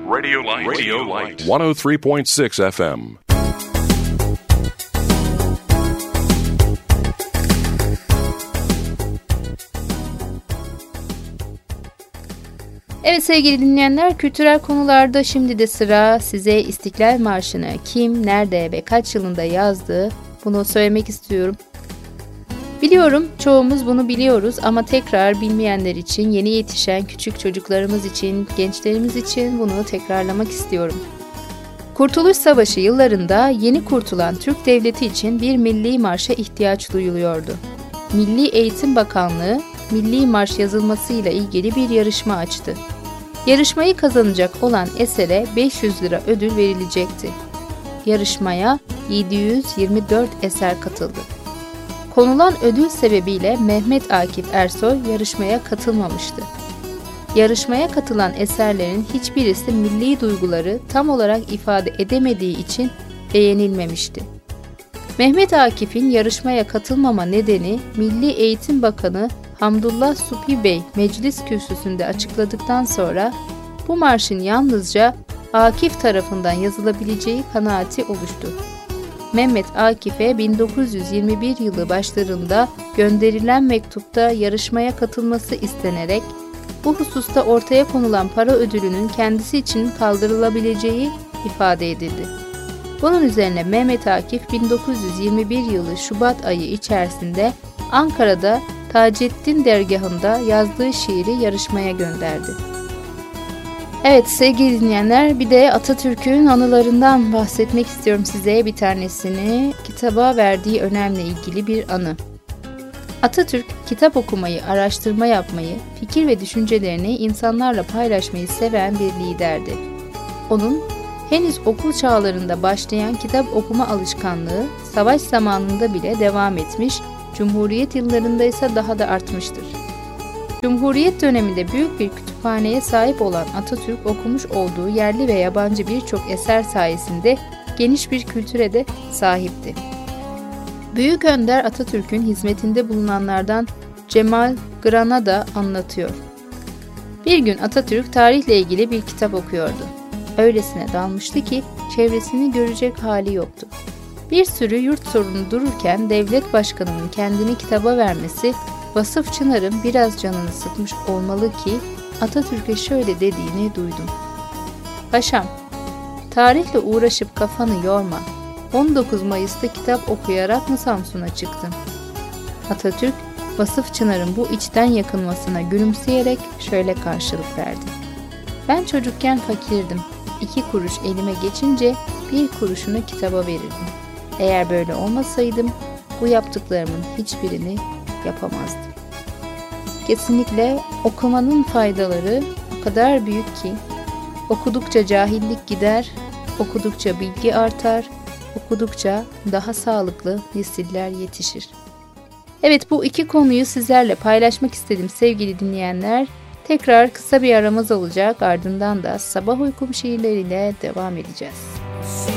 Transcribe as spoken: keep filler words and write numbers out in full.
Radio Light. Radio Light. one oh three point six F M. Evet sevgili dinleyenler, kültürel konularda şimdi de sıra size İstiklal Marşı'nı kim, nerede ve kaç yılında yazdığı, bunu söylemek istiyorum. Biliyorum çoğumuz bunu biliyoruz ama tekrar bilmeyenler için, yeni yetişen küçük çocuklarımız için, gençlerimiz için bunu tekrarlamak istiyorum. Kurtuluş Savaşı yıllarında yeni kurtulan Türk Devleti için bir milli marşa ihtiyaç duyuluyordu. Milli Eğitim Bakanlığı, Milli Marş yazılmasıyla ilgili bir yarışma açtı. Yarışmayı kazanacak olan esere beş yüz lira ödül verilecekti. Yarışmaya yedi yüz yirmi dört eser katıldı. Konulan ödül sebebiyle Mehmet Akif Ersoy yarışmaya katılmamıştı. Yarışmaya katılan eserlerin hiçbirisi milli duyguları tam olarak ifade edemediği için beğenilmemişti. Mehmet Akif'in yarışmaya katılmama nedeni Milli Eğitim Bakanı Hamdullah Subhi Bey meclis kürsüsünde açıkladıktan sonra bu marşın yalnızca Akif tarafından yazılabileceği kanaati oluştu. Mehmet Akif'e bin dokuz yüz yirmi bir yılı başlarında gönderilen mektupta yarışmaya katılması istenerek bu hususta ortaya konulan para ödülünün kendisi için kaldırılabileceği ifade edildi. Bunun üzerine Mehmet Akif bin dokuz yüz yirmi bir yılı Şubat ayı içerisinde Ankara'da Taceddin dergahında yazdığı şiiri yarışmaya gönderdi. Evet sevgili dinleyenler, bir de Atatürk'ün anılarından bahsetmek istiyorum size bir tanesini. Kitaba verdiği önemle ilgili bir anı. Atatürk kitap okumayı, araştırma yapmayı, fikir ve düşüncelerini insanlarla paylaşmayı seven bir liderdi. Onun henüz okul çağlarında başlayan kitap okuma alışkanlığı savaş zamanında bile devam etmiş, Cumhuriyet yıllarında ise daha da artmıştır. Cumhuriyet döneminde büyük bir kütüphaneye sahip olan Atatürk okumuş olduğu yerli ve yabancı birçok eser sayesinde geniş bir kültüre de sahipti. Büyük Önder Atatürk'ün hizmetinde bulunanlardan Cemal Granada anlatıyor. Bir gün Atatürk tarihle ilgili bir kitap okuyordu. Öylesine dalmıştı ki çevresini görecek hali yoktu. Bir sürü yurt sorunu dururken devlet başkanının kendini kitaba vermesi Vasıf Çınar'ın biraz canını sıkmış olmalı ki Atatürk'e şöyle dediğini duydum. Paşam, tarihle uğraşıp kafanı yorma. on dokuz Mayıs'ta kitap okuyarak mı Samsun'a çıktın? Atatürk, Vasıf Çınar'ın bu içten yakınmasına gülümseyerek şöyle karşılık verdi. Ben çocukken fakirdim. İki kuruş elime geçince bir kuruşunu kitaba verirdim. Eğer böyle olmasaydım bu yaptıklarımın hiçbirini yapamazdım. Kesinlikle okumanın faydaları o kadar büyük ki okudukça cahillik gider, okudukça bilgi artar, okudukça daha sağlıklı nesiller yetişir. Evet, bu iki konuyu sizlerle paylaşmak istedim sevgili dinleyenler. Tekrar kısa bir aramız olacak, ardından da Sabah Uykum şiirleriyle devam edeceğiz.